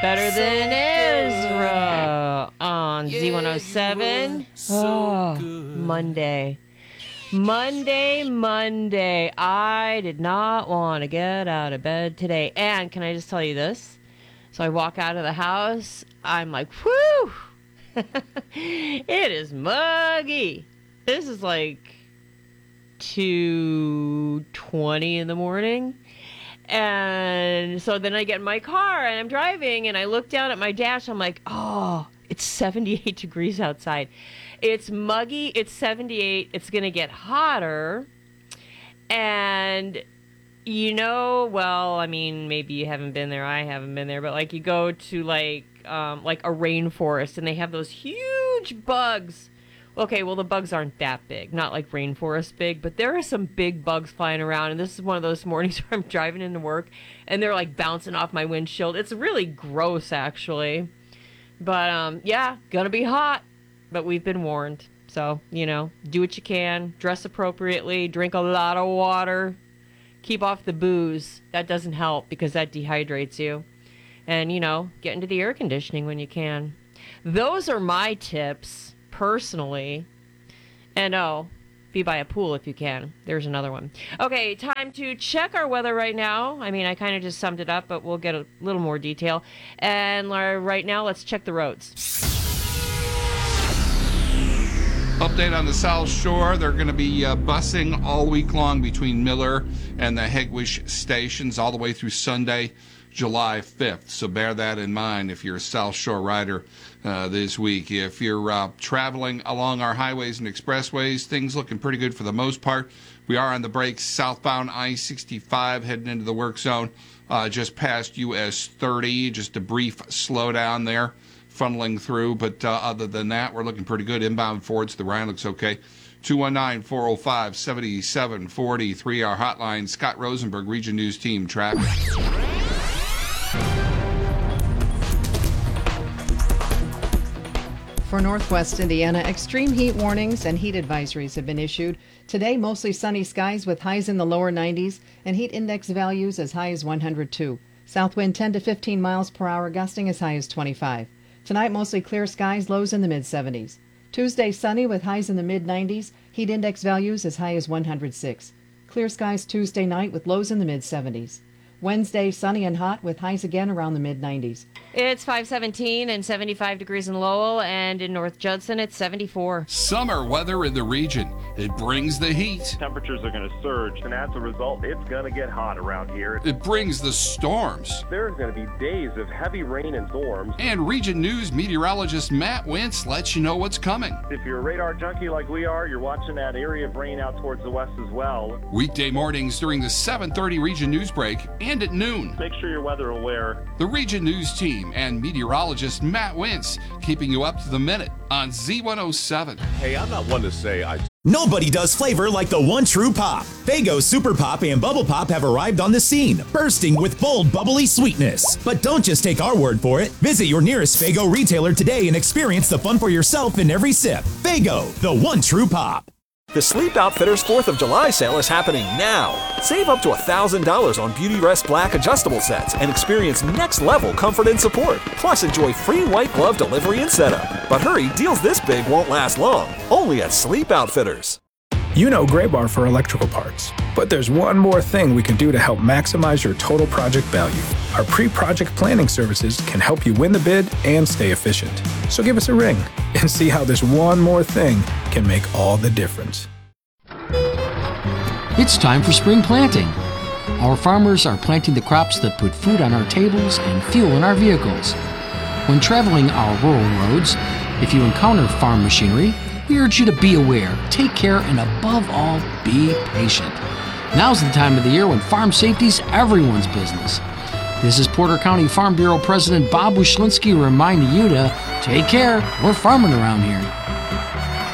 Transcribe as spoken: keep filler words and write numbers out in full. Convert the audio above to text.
Better Than Ezra on Z one oh seven. Oh, Monday. Monday, Monday. I did not want to get out of bed today. And can I just tell you this? So I walk out of the house. I'm like, whew. It is muggy. This is like two twenty in the morning. And so then I get in my car and I'm driving and I look down at my dash. I'm like, oh, it's seventy-eight degrees outside. It's muggy. It's seventy-eight. It's going to get hotter. And, you know, well, I mean, maybe you haven't been there. I haven't been there. But, like, you go to, like, um, like a rainforest and they have those huge bugs. Okay, well, the bugs aren't that big, not like rainforest big, but there are some big bugs flying around, and this is one of those mornings where I'm driving into work, and they're, like, bouncing off my windshield. It's really gross, actually. But, um, yeah, gonna be hot, but we've been warned. So, you know, do what you can, dress appropriately, drink a lot of water, keep off the booze. That doesn't help because that dehydrates you. And, you know, get into the air conditioning when you can. Those are my tips. Personally, and oh, be by a pool if you can. There's another one. Okay, time to check our weather right now. I mean, I kind of just summed it up, but we'll get a little more detail. And uh, right now, let's check the roads. Update on the South Shore. They're going to be uh, busing all week long between Miller and the Hegwish stations all the way through Sunday, July fifth. So bear that in mind if you're a South Shore rider uh, this week. If you're uh, traveling along our highways and expressways, things looking pretty good for the most part. We are on the brakes southbound I sixty-five heading into the work zone uh, just past U S thirty. Just a brief slowdown there funneling through. But uh, other than that, we're looking pretty good. Inbound Fords, the Ryan looks okay. two one nine, four oh five, seven seven four three, our hotline. Scott Rosenberg, Region News Team, traffic. For Northwest Indiana, extreme heat warnings and heat advisories have been issued. Today, mostly sunny skies with highs in the lower nineties and heat index values as high as one hundred two. South wind ten to fifteen miles per hour, gusting as high as twenty-five. Tonight, mostly clear skies, lows in the mid seventies. Tuesday, sunny with highs in the mid nineties, heat index values as high as one hundred six. Clear skies Tuesday night with lows in the mid seventies. Wednesday, sunny and hot with highs again around the mid nineties. It's five seventeen and seventy-five degrees in Lowell, and in North Judson it's seventy-four. Summer weather in the region. It brings the heat. Temperatures are going to surge, and as a result, it's going to get hot around here. It brings the storms. There's going to be days of heavy rain and storms. And Region News meteorologist Matt Wentz lets you know what's coming. If you're a radar junkie like we are, you're watching that area of rain out towards the west as well. Weekday mornings during the seven thirty Region News break and at noon. Make sure you're weather aware. The Region News Team and meteorologist Matt Wentz keeping you up to the minute on Z one oh seven. Hey, I'm not one to say I... Nobody does flavor like the one true pop. Faygo Super Pop and Bubble Pop have arrived on the scene, bursting with bold, bubbly sweetness. But don't just take our word for it. Visit your nearest Faygo retailer today and experience the fun for yourself in every sip. Faygo, the one true pop. The Sleep Outfitters fourth of July sale is happening now. Save up to one thousand dollars on Beauty Rest Black adjustable sets and experience next-level comfort and support. Plus, enjoy free white glove delivery and setup. But hurry, deals this big won't last long. Only at Sleep Outfitters. You know Graybar for electrical parts, but there's one more thing we can do to help maximize your total project value. Our pre-project planning services can help you win the bid and stay efficient. So give us a ring and see how this one more thing can make all the difference. It's time for spring planting. Our farmers are planting the crops that put food on our tables and fuel in our vehicles. When traveling our rural roads, if you encounter farm machinery, we urge you to be aware, take care, and above all, be patient. Now's the time of the year when farm safety's everyone's business. This is Porter County Farm Bureau President Bob Wyszynski reminding you to take care. We're farming around here.